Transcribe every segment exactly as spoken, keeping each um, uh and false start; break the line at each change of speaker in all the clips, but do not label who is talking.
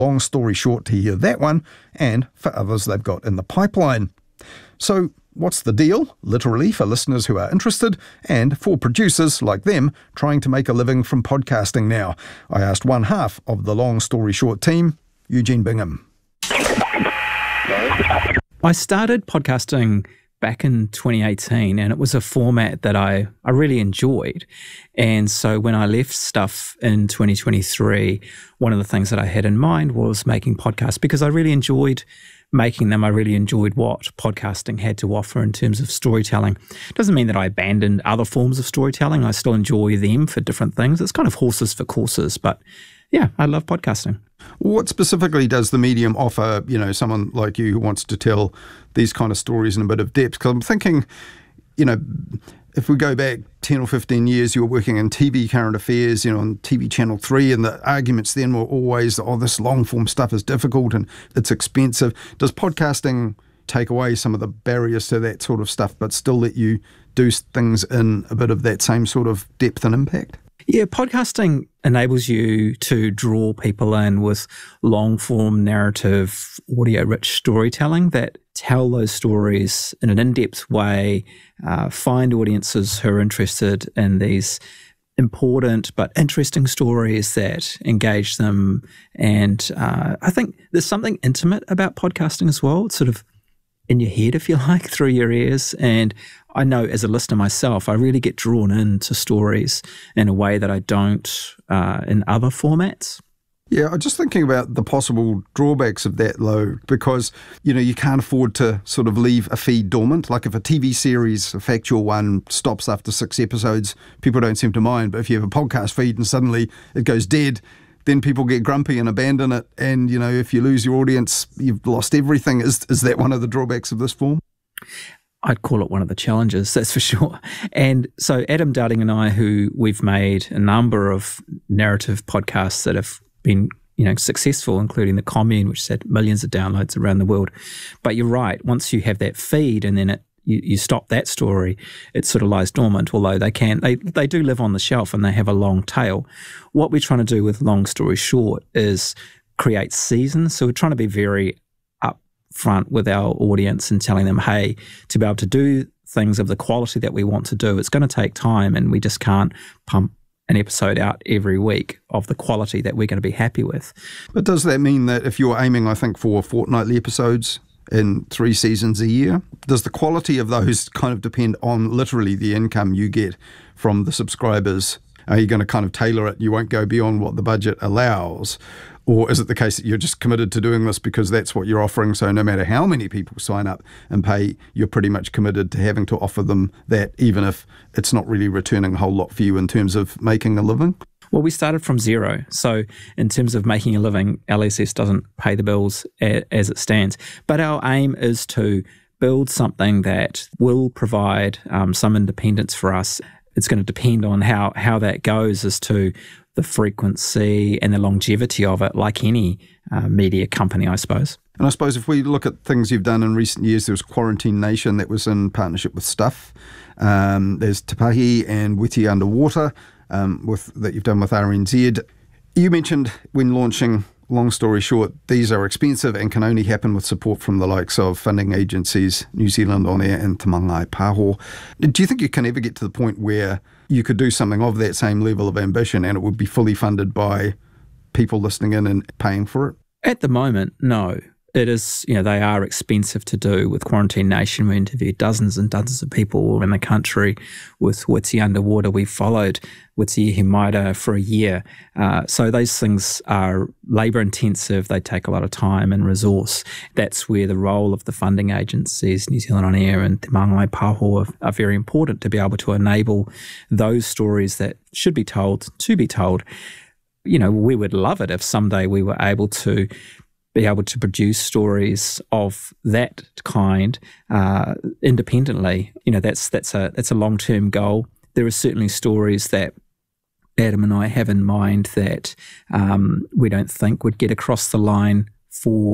Long story short to hear that one, and for others they've got in the pipeline. So what's the deal, literally, for listeners who are interested, and for producers like them trying to make a living from podcasting now? I asked one half of the Long Story Short team, Eugene Bingham.
I started podcasting back in twenty eighteen, and it was a format that I, I really enjoyed. And so when I left stuff in twenty twenty-three, one of the things that I had in mind was making podcasts, because I really enjoyed making them. I really enjoyed what podcasting had to offer in terms of storytelling. Doesn't mean that I abandoned other forms of storytelling. I still enjoy them for different things. It's kind of horses for courses, but yeah, I love podcasting.
What specifically does the medium offer, you know, someone like you who wants to tell these kind of stories in a bit of depth? Because I'm thinking, you know, if we go back ten or fifteen years, you were working in T V current affairs, you know, on T V Channel three, and the arguments then were always, oh, this long-form stuff is difficult and it's expensive. Does podcasting take away some of the barriers to that sort of stuff, but still let you do things in a bit of that same sort of depth and impact?
Yeah, podcasting enables you to draw people in with long-form narrative, audio-rich storytelling that tell those stories in an in-depth way, uh, find audiences who are interested in these important but interesting stories that engage them. And uh, I think there's something intimate about podcasting as well. It's sort of in your head, if you like, through your ears. And I know as a listener myself, I really get drawn into stories in a way that I don't uh, in other formats.
Yeah, I'm just thinking about the possible drawbacks of that, though, because, you know, you can't afford to sort of leave a feed dormant. Like if a T V series, a factual one, stops after six episodes, people don't seem to mind. But if you have a podcast feed and suddenly it goes dead, then people get grumpy and abandon it. And, you know, if you lose your audience, you've lost everything. Is is that one of the drawbacks of this form?
I'd call it one of the challenges, that's for sure. And so Adam Darding and I, who we've made a number of narrative podcasts that have been, you know, successful, including The Commune, which has had millions of downloads around the world. But you're right, once you have that feed and then it You, you stop that story, it sort of lies dormant, although they can, they, they do live on the shelf and they have a long tail. What we're trying to do with Long Story Short is create seasons. So we're trying to be very upfront with our audience and telling them, hey, to be able to do things of the quality that we want to do, it's going to take time, and we just can't pump an episode out every week of the quality that we're going to be happy with.
But does that mean that if you're aiming, I think, for fortnightly episodes in three seasons a year, does the quality of those kind of depend on literally the income you get from the subscribers? Are you going to kind of tailor it? You won't go beyond what the budget allows? Or is it the case that you're just committed to doing this because that's what you're offering, so no matter how many people sign up and pay, you're pretty much committed to having to offer them that, even if it's not really returning a whole lot for you in terms of making a living?
Well, we started from zero. So in terms of making a living, L S S doesn't pay the bills a, as it stands. But our aim is to build something that will provide um, some independence for us. It's going to depend on how, how that goes as to the frequency and the longevity of it, like any uh, media company, I suppose.
And I suppose if we look at things you've done in recent years, there was Quarantine Nation that was in partnership with Stuff. Um, there's Te Pahi and Witi Underwater um, with that you've done with R N Z. You mentioned when launching Long Story Short, these are expensive and can only happen with support from the likes of funding agencies, New Zealand On Air and Te Mangai Pāho. Do you think you can ever get to the point where you could do something of that same level of ambition and it would be fully funded by people listening in and paying for it?
At the moment, no. It is, you know, they are expensive to do. With Quarantine Nation, we interviewed dozens and dozens of people around the country. With Witi Underwater, we followed Witi Himaira for a year. Uh, so those things are labour intensive. They take a lot of time and resource. That's where the role of the funding agencies, New Zealand On Air and Te Mangai Pāho, are, are very important to be able to enable those stories that should be told to be told. You know, we would love it if someday we were able to be able to produce stories of that kind uh, independently. You know, that's that's a that's a long-term goal. There are certainly stories that Adam and I have in mind that um, we don't think would get across the line for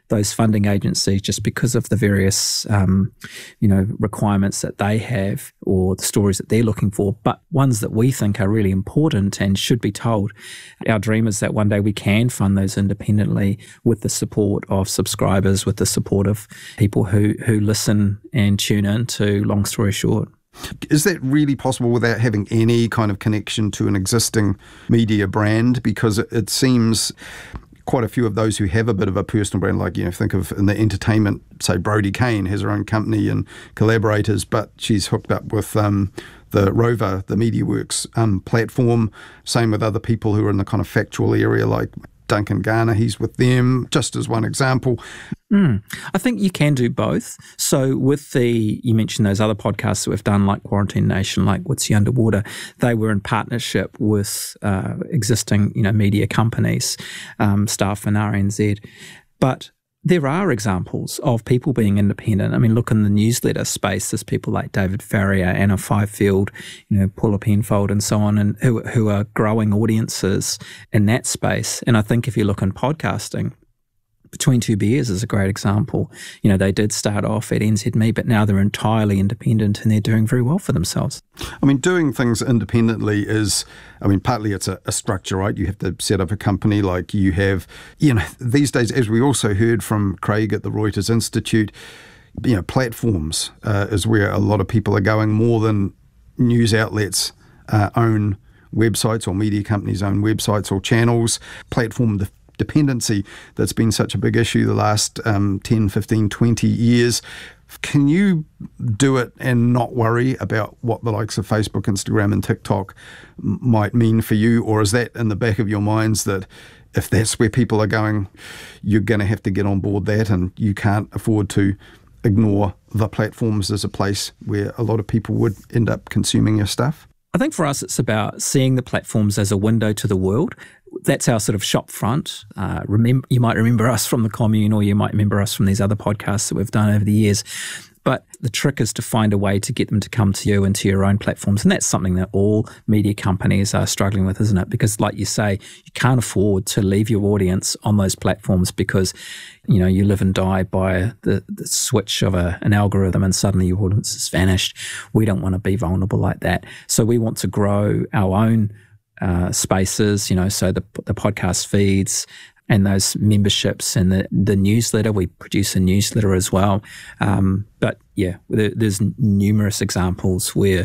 those funding agencies just because of the various, um, you know, requirements that they have or the stories that they're looking for, but ones that we think are really important and should be told. Our dream is that one day we can fund those independently with the support of subscribers, with the support of people who, who listen and tune in to Long Story Short.
Is that really possible without having any kind of connection to an existing media brand? Because it, it seems quite a few of those who have a bit of a personal brand, like, you know, think of in the entertainment, say Brodie Kane has her own company and collaborators, but she's hooked up with um, the Rover, the MediaWorks um, platform. Same with other people who are in the kind of factual area, like Duncan Garner, he's with them, just as one example.
Mm. I think you can do both. So with the, you mentioned those other podcasts that we've done, like Quarantine Nation, like Witsy Underwater, they were in partnership with uh, existing, you know, media companies, um, Stuff and R N Z. But there are examples of people being independent. I mean, look in the newsletter space, there's people like David Farrier, Anna Fifield, you know, Paula Penfold and so on, and who, who are growing audiences in that space. And I think if you look in podcasting, Between Two Beers is a great example. You know, they did start off at N Z M E, but now they're entirely independent and they're doing very well for themselves.
I mean, doing things independently is, I mean, partly it's a, a structure, right? You have to set up a company like you have, you know, these days, as we also heard from Craig at the Reuters Institute, you know, platforms uh, is where a lot of people are going more than news outlets uh, own websites or media companies own websites or channels. Platform de- dependency that's been such a big issue the last um, ten, fifteen, twenty years. Can you do it and not worry about what the likes of Facebook, Instagram and TikTok m- might mean for you? Or is that in the back of your minds that if that's where people are going, you're going to have to get on board that and you can't afford to ignore the platforms as a place where a lot of people would end up consuming your stuff?
I think for us, it's about seeing the platforms as a window to the world. That's our sort of shop front. Uh, remember, you might remember us from the Commune, or you might remember us from these other podcasts that we've done over the years. But the trick is to find a way to get them to come to you and to your own platforms. And that's something that all media companies are struggling with, isn't it? Because like you say, you can't afford to leave your audience on those platforms because, you know, you live and die by the, the switch of a, an algorithm and suddenly your audience has vanished. We don't want to be vulnerable like that. So we want to grow our own uh, spaces, you know, so the, the podcast feeds, and those memberships and the, the newsletter. We produce a newsletter as well. Um, but yeah, there, there's numerous examples where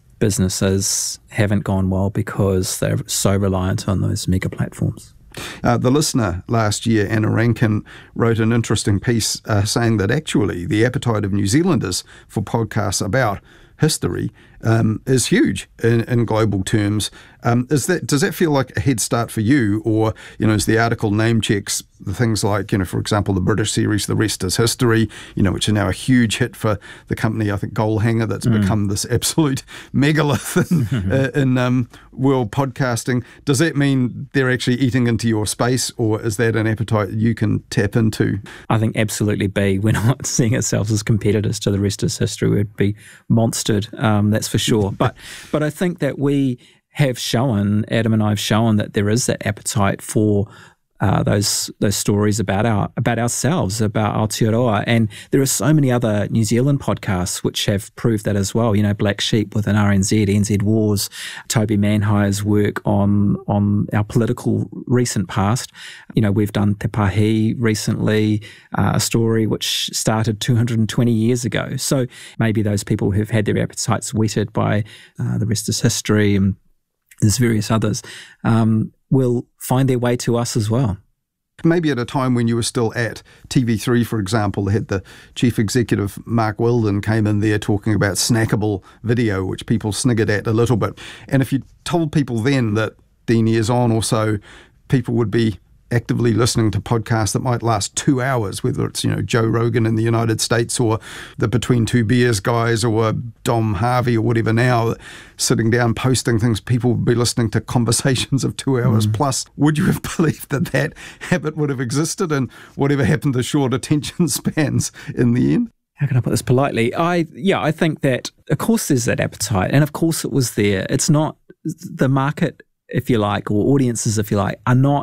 businesses haven't gone well because they're so reliant on those mega platforms.
Uh, the listener last year, Anna Rankin, wrote an interesting piece uh, saying that actually the appetite of New Zealanders for podcasts about history um, is huge in, in global terms. Um, is that does that feel like a head start for you, or you know, as the article name checks the things like, you know, for example, the British series The Rest is History, you know, which are now a huge hit for the company, I think, Goalhanger, that's mm. become this absolute megalith in, uh, in um, world podcasting. Does that mean they're actually eating into your space, or is that an appetite you can tap into?
I think absolutely B. We're not seeing ourselves as competitors to The Rest is History. We'd be monstered, um, that's for sure. But but I think that we have shown, Adam and I have shown, that there is that appetite for uh, those those stories about our about ourselves, about Aotearoa. And there are so many other New Zealand podcasts which have proved that as well. You know, Black Sheep with an R N Z, N Z Wars, Toby Manhire's work on on our political recent past. You know, we've done Te Pahi recently, uh, a story which started two hundred twenty years ago. So maybe those people who've had their appetites whetted by uh, The Rest is History and there's various others, um, will find their way to us as well.
Maybe at a time when you were still at T V three, for example, they had the chief executive, Mark Wilden, came in there talking about snackable video, which people sniggered at a little bit. And if you told people then that ten years on or so, people would be actively listening to podcasts that might last two hours, whether it's, you know, Joe Rogan in the United States or the Between Two Beers guys or Dom Harvey or whatever now, sitting down posting things, people would be listening to conversations of two hours mm. plus. Would you have believed that that habit would have existed, and whatever happened to short attention spans in the end?
How can I put this politely? I yeah, I think that, of course, there's that appetite, and of course it was there. It's not the market, if you like, or audiences, if you like, are not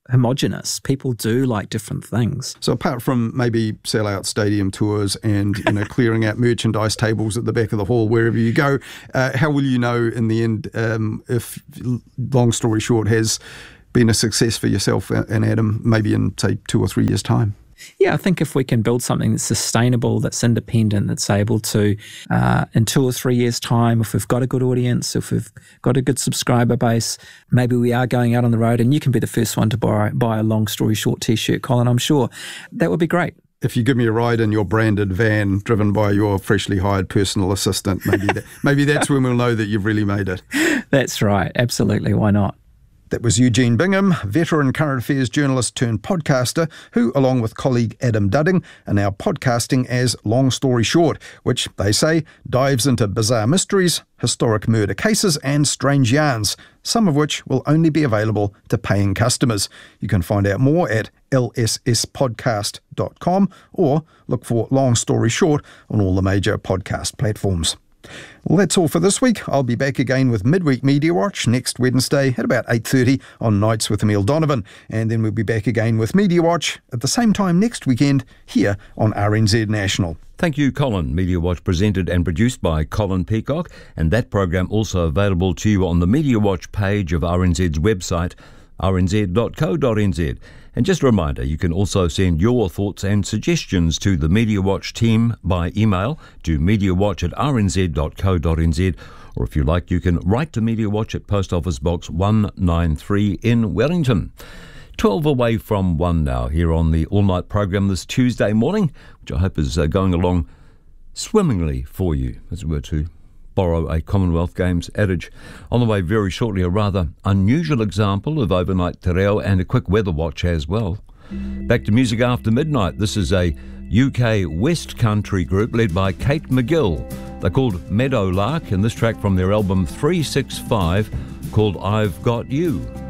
homogenous. People do like different things.
So apart from maybe sell-out stadium tours and, you know, clearing out merchandise tables at the back of the hall wherever you go, uh, how will you know in the end um, if Long Story Short has been a success for yourself and Adam, maybe in, say, two or three years' time?
Yeah, I think if we can build something that's sustainable, that's independent, that's able to, uh, in two or three years' time, if we've got a good audience, if we've got a good subscriber base, maybe we are going out on the road and you can be the first one to buy, buy a Long Story Short T-shirt, Colin, I'm sure. That would be great.
If you give me a ride in your branded van driven by your freshly hired personal assistant, maybe that, maybe that's when we'll know that you've really made it.
That's right. Absolutely. Why not?
That was Eugene Bingham, veteran current affairs journalist turned podcaster, who, along with colleague Adam Dudding, are now podcasting as Long Story Short, which, they say, dives into bizarre mysteries, historic murder cases and strange yarns, some of which will only be available to paying customers. You can find out more at l s s podcast dot com or look for Long Story Short on all the major podcast platforms. Well, that's all for this week. I'll be back again with Midweek Media Watch next Wednesday at about eight thirty on Nights with Emile Donovan. And then we'll be back again with Media Watch at the same time next weekend here on R N Z National.
Thank you, Colin. Media Watch presented and produced by Colin Peacock. And that program also available to you on the Media Watch page of R N Z's website, r n z dot co dot n z. And just a reminder, you can also send your thoughts and suggestions to the Media Watch team by email to mediawatch at r n z dot co dot n z, or if you like, you can write to Media Watch at Post Office Box one ninety-three in Wellington. twelve away from one now here on the all-night program this Tuesday morning, which I hope is uh, going along swimmingly for you, as it were, to borrow a Commonwealth Games adage. On the way very shortly, a rather unusual example of overnight te reo and a quick weather watch as well. Back to music after midnight. This is a U K West Country group led by Kate McGill. They're called Meadowlark, and this track from their album three six five called I've Got You.